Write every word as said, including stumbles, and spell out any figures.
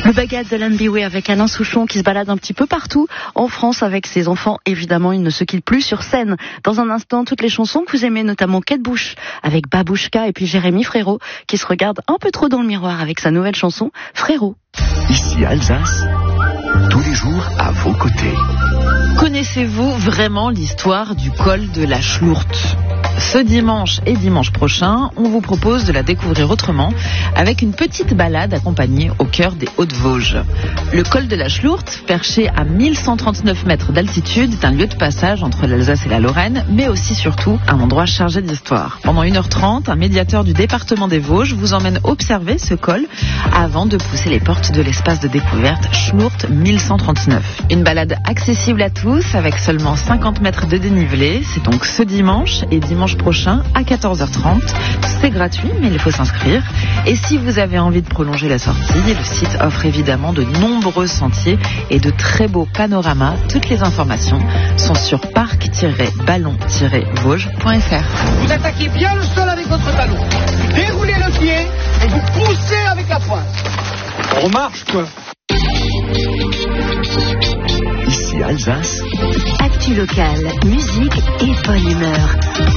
Le bagad de l'Ambiway avec Alain Souchon qui se balade un petit peu partout en France avec ses enfants. Évidemment, il ne se quitte plus sur scène. Dans un instant, toutes les chansons que vous aimez, notamment Kate Bush avec Babouchka et puis Jérémy Frérot qui se regarde un peu trop dans le miroir avec sa nouvelle chanson Frérot. Ici Alsace, tous les jours à vos côtés. Connaissez-vous vraiment l'histoire du col de la Schlourte ? Ce dimanche et dimanche prochain, on vous propose de la découvrir autrement avec une petite balade accompagnée au cœur des Hautes-Vosges. Le col de la Schlourte, perché à mille cent trente-neuf mètres d'altitude, est un lieu de passage entre l'Alsace et la Lorraine, mais aussi surtout un endroit chargé d'histoire. Pendant une heure trente, un médiateur du département des Vosges vous emmène observer ce col avant de pousser les portes de l'espace de découverte Schlourte mille cent trente-neuf. Une balade accessible à tous avec seulement cinquante mètres de dénivelé. C'est donc ce dimanche et dimanche prochain à quatorze heures trente. C'est gratuit, mais il faut s'inscrire. Et si vous avez envie de prolonger la sortie, le site offre évidemment de nombreux sentiers et de très beaux panoramas. Toutes les informations sont sur parc tiret ballon tiret vosges point f r. Vous attaquez bien le sol avec votre talon. Vous déroulez le pied et vous poussez avec la pointe. On marche, quoi. Ici Alsace. Actu locale, musique et bonne humeur.